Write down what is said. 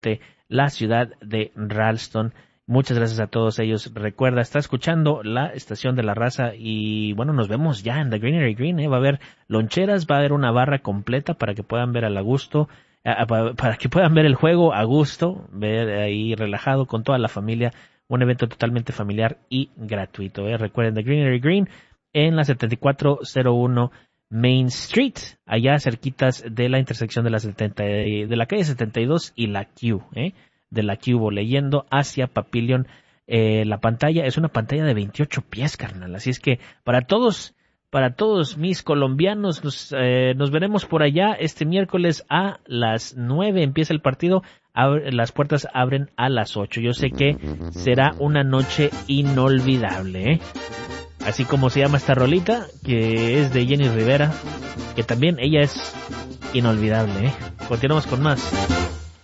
norte, la ciudad de Ralston. Muchas gracias a todos ellos. Recuerda, está escuchando la estación de la raza y bueno, nos vemos ya en The Greenery Green. Va a haber loncheras, va a haber una barra completa para que puedan ver a gusto, para que puedan ver el juego a gusto, ver ahí relajado con toda la familia. Un evento totalmente familiar y gratuito. Recuerden, The Greenery Green en la 7401 Main Street, allá cerquitas de la intersección de la calle 72 y la Q, de la Cubo, leyendo hacia Papillion. La pantalla es una pantalla de 28 pies, carnal. Así es que para todos mis colombianos, nos veremos por allá este miércoles a las 9. Empieza el partido. Las puertas abren a las 8. Yo sé que será una noche inolvidable, Así como se llama esta rolita, que es de Jenny Rivera, que también ella es inolvidable, Continuamos con más.